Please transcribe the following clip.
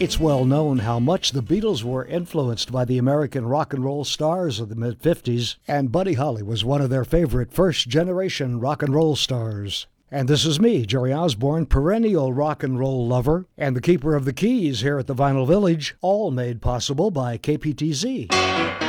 It's well known how much the Beatles were influenced by the American rock and roll stars of the mid-50s, and Buddy Holly was one of their favorite first-generation rock and roll stars. And this is me, Jerry Osborne, perennial rock and roll lover, and the keeper of the keys here at the Vinyl Village, all made possible by KPTZ.